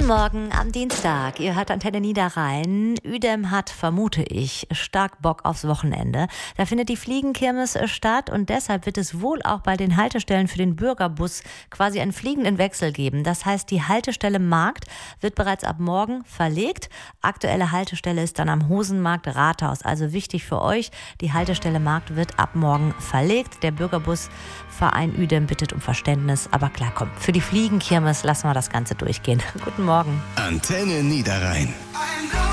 Guten Morgen am Dienstag. Ihr hört Antenne Niederrhein. Uedem hat, vermute ich, stark Bock aufs Wochenende. Da findet die Fliegenkirmes statt und deshalb wird es wohl auch bei den Haltestellen für den Bürgerbus quasi einen fliegenden Wechsel geben. Das heißt, die Haltestelle Markt wird bereits ab morgen verlegt. Aktuelle Haltestelle ist dann am Hosenmarkt Rathaus. Also wichtig für euch, die Haltestelle Markt wird ab morgen verlegt. Der Bürgerbusverein Uedem bittet um Verständnis. Aber klar, komm, für die Fliegenkirmes lassen wir das Ganze durchgehen. Guten Morgen. Antenne Niederrhein.